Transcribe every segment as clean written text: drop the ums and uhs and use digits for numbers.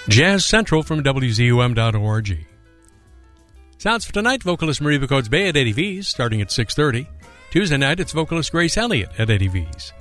Jazz Central from WZUM.org. Sounds for tonight, vocalist Marie Coates Bay at Eddie V's, starting at 6:30. Tuesday night, it's vocalist Grace Elliott at Eddie V's.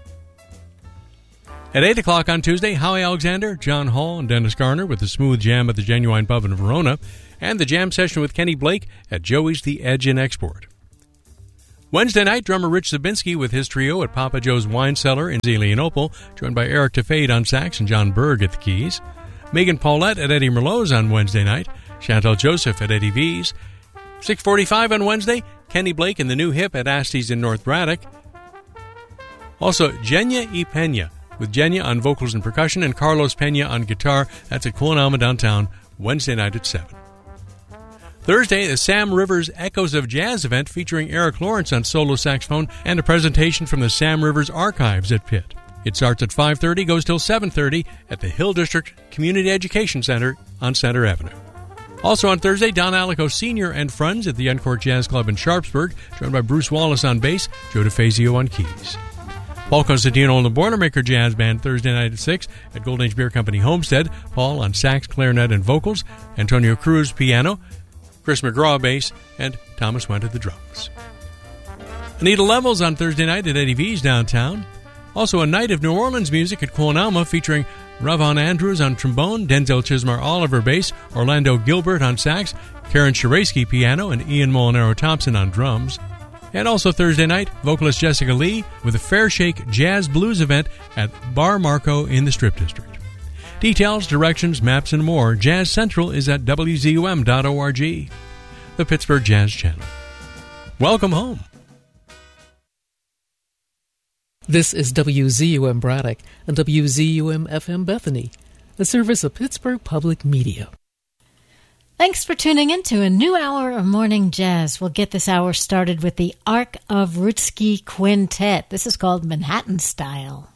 At 8 o'clock on Tuesday, Howie Alexander, John Hall, and Dennis Garner with the Smooth Jam at the Genuine Pub in Verona, and the jam session with Kenny Blake at Joey's The Edge in Export. Wednesday night, drummer Rich Zabinski with his trio at Papa Joe's Wine Cellar in Zelienople, joined by Eric Tafade on sax and John Berg at the keys. Megan Paulette at Eddie Merlot's on Wednesday night, Chantal Joseph at Eddie V's. 6:45 on Wednesday, Kenny Blake and the New Hip at Asty's in North Braddock. Also, Genya y Pena, with Genya on vocals and percussion and Carlos Pena on guitar. That's at Coonalma downtown, Wednesday night at 7. Thursday, the Sam Rivers Echoes of Jazz event featuring Eric Lawrence on solo saxophone and a presentation from the Sam Rivers Archives at Pitt. It starts at 5:30, goes till 7:30 at the Hill District Community Education Center on Center Avenue. Also on Thursday, Don Alico Sr. and friends at the Uncork Jazz Club in Sharpsburg, joined by Bruce Wallace on bass, Joe DeFazio on keys. Paul Constantino and the Boilermaker Jazz Band Thursday night at 6 at Golden Age Beer Company Homestead. Paul on sax, clarinet, and vocals, Antonio Cruz piano, Chris McGraw bass, and Thomas Went at the drums. Anita Levels on Thursday night at Eddie V's downtown. Also a night of New Orleans music at Coonalma featuring Ravon Andrews on trombone, Denzel Chismar Oliver bass, Orlando Gilbert on sax, Karen Shiraysky piano, and Ian Molinaro Thompson on drums. And also Thursday night, vocalist Jessica Lee with a Fair Shake Jazz Blues event at Bar Marco in the Strip District. Details, directions, maps, and more, Jazz Central is at WZUM.org, the Pittsburgh Jazz Channel. Welcome home. This is WZUM Braddock and WZUM FM Bethany, a service of Pittsburgh Public Media. Thanks for tuning in to a new hour of Morning Jazz. We'll get this hour started with the Ark of Rutsky Quintet. This is called Manhattan Style.